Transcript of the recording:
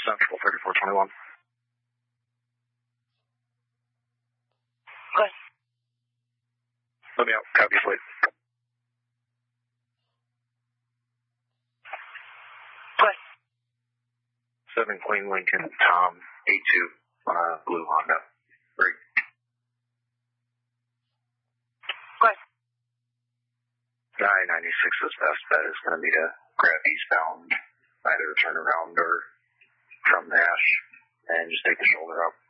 Central 3421. Good. Let me out. Copy, fleet. Good. 7 Queen Lincoln, Tom, A2, blue Honda. Great. Good. I-96's best bet is going to be to grab eastbound, either turn around or from Nash, and just take the shoulder up.